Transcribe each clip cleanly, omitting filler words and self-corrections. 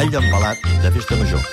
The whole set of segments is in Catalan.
Ball d'embalat de festa major.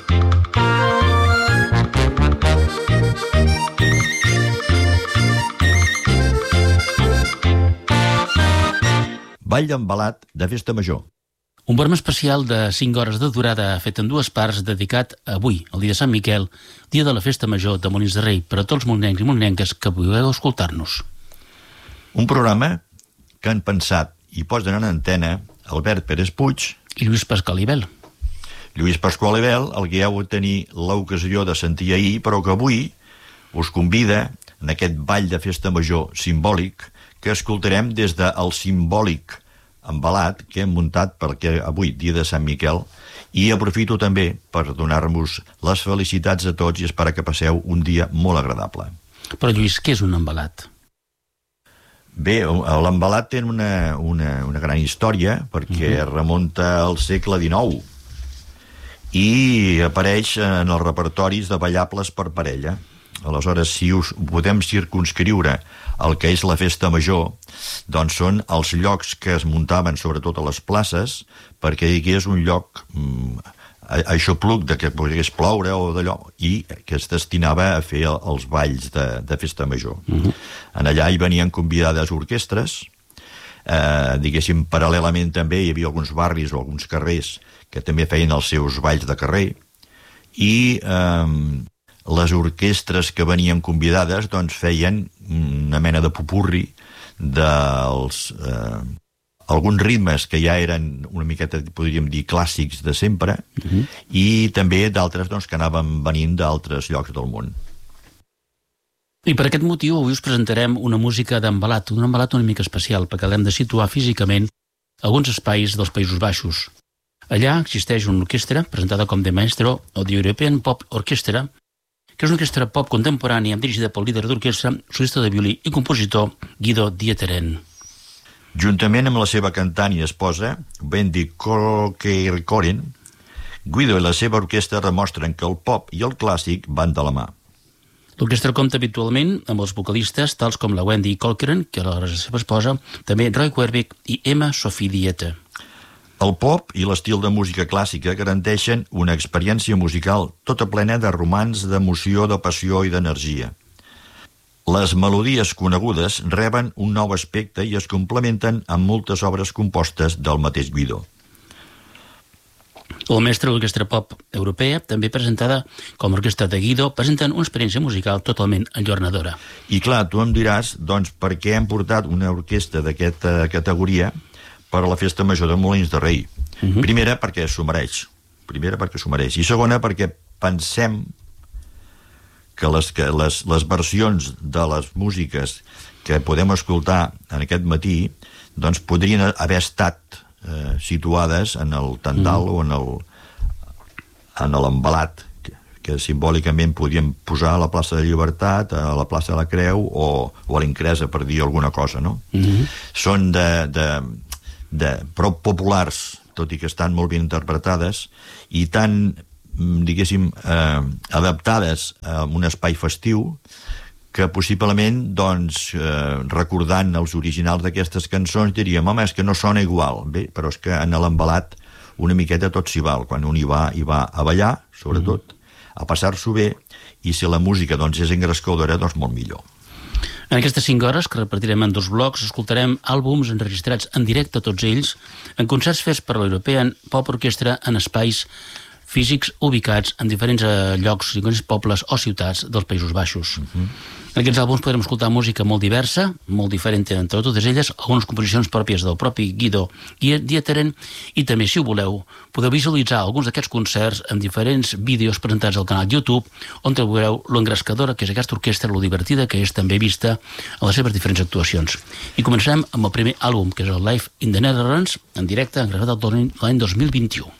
Ball d'embalat de festa major. Un programa especial de 5 hores de durada fet en 2 parts dedicat avui, el dia de Sant Miquel, dia de la festa major de Molins de Rei, per a tots els molinencs i molinenques que vulgueu escoltar-nos. Un programa que han pensat i posen en antena Albert Pérez Puig I Lluís Pasqual i Bel. Lluís Pasqual i Bel, el que ja heu de tenir l'ocasió de sentir ahir, però que avui us convida en aquest ball de festa major simbòlic que escoltarem des del simbòlic embalat que hem muntat perquè avui, dia de Sant Miquel, i aprofito també per donar-vos les felicitats a tots i esperar que passeu un dia molt agradable. Però Lluís, què és un embalat? Bé, l'embalat té una gran història perquè remunta al segle XIX i apareix en els repertoris de ballables per parella. Aleshores, si us podem circumscriure el que és la festa major, doncs són els llocs que es muntaven sobretot a les places, perquè aquí és un lloc aixopluc de que pogués ploure o d'allò, i que es destinava a fer els balls de festa major. En allà hi venien convidades orquestres, diguéssim, paral·lelament també hi havia alguns barris o alguns carrers que també feien els seus balls de carrer, i les orquestres que venien convidades doncs feien una mena de popurri dels alguns ritmes que ja eren una miqueta, podríem dir, clàssics de sempre, i també d'altres doncs, que anaven venint d'altres llocs del món. I per aquest motiu avui us presentarem una música d'embalat, un embalat una mica especial, perquè l'hem de situar físicament a alguns espais dels Països Baixos. Allà existeix una orquestra presentada com de Maestro o The European Pop Orchestra, que és una orquestra pop contemporània dirigida pel líder d'orquestra, solista de violí i compositor Guido Dieterén. Juntament amb la seva cantant i esposa, Wendy Corkeirkoren, Guido i la seva orquestra demostren que el pop i el clàssic van de la mà. L'orquestra compta habitualment amb els vocalistes tals com la Wendy Corkeirkoren, que era la seva esposa, també Roy Wervik i Emma Sophie Dieta. El pop i l'estil de música clàssica garanteixen una experiència musical tota plena de romans, d'emoció, de passió i d'energia. Les melodies conegudes reben un nou aspecte i es complementen amb moltes obres compostes del mateix Guido. El mestre de l'orquestra pop europea, també presentada com a orquestra de Guido, presenten una experiència musical totalment enlluernadora. I clar, tu em diràs, doncs, per què hem portat una orquestra d'aquesta categoria per a la festa major de Molins de Rei. Primera, perquè s'ho mereix. I segona, perquè pensem que les versions de les músiques que podem escoltar en aquest matí doncs podrien haver estat situades en el tendal o en l'embalat que simbòlicament podíem posar a la plaça de Llibertat, a la plaça de la Creu o a l'Incresa, per dir alguna cosa, no? Són prou populars, tot i que estan molt ben interpretades, i tan, diguéssim, adaptades a un espai festiu, que possiblement, doncs, recordant els originals d'aquestes cançons, diríem, home, és que no sona igual. Bé, però és que en l'embalat una miqueta tot s'hi val. Quan un hi va a ballar, sobretot, a passar-s'ho bé, i si la música, doncs, és engrescadora, doncs molt millor. En aquestes 5 hores, que repartirem en 2 blocs, escoltarem àlbums enregistrats en directe, tots ells, en concerts fets per l'European Pop Orchestra en espais físics ubicats en diferents llocs, diferents pobles o ciutats dels Països Baixos. En aquests àlbums podrem escoltar música molt diversa, molt diferent entre totes elles, algunes composicions pròpies del propi Guido Dieterén, i també, si ho voleu, podeu visualitzar alguns d'aquests concerts en diferents vídeos presentats al canal YouTube, on trobareu l'engrescadora, que és aquesta orquestra, lo divertida que és també vista a les seves diferents actuacions. I començarem amb el primer àlbum, que és el Live in the Netherlands, en directe, gravat l'any 2021.